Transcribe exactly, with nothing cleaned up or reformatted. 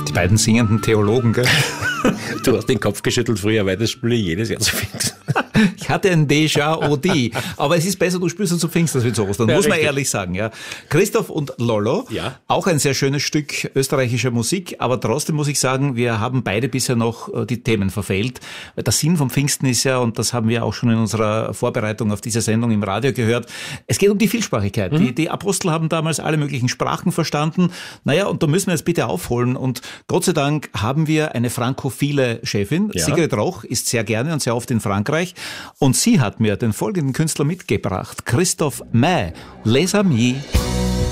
Die beiden singenden Theologen, gell? Du hast den Kopf geschüttelt früher, weil das spiele ich jedes Jahr zu Pfingsten. Ich hatte ein Déjà-vu. Aber es ist besser, du spielst es zu Pfingsten als wie zu Ostern, Ja, muss man richtig. ehrlich sagen. Ja. Christoph und Lollo, Ja. auch ein sehr schönes Stück österreichischer Musik, aber trotzdem muss ich sagen, wir haben beide bisher noch äh, die Themen verfehlt. Der Sinn vom Pfingsten ist ja, und das haben wir auch schon in unserer Vorbereitung auf diese Sendung im Radio gehört, es geht um die Vielsprachigkeit. Mhm. Die, die Apostel haben damals alle möglichen Sprachen verstanden. Naja, und da müssen wir jetzt bitte aufholen. Und Gott sei Dank haben wir eine frankophile Chefin. Ja. Sigrid Roch ist sehr gerne und sehr oft in Frankreich. Und sie hat mir den folgenden Künstler mitgebracht. Christophe Maé, Les Amis.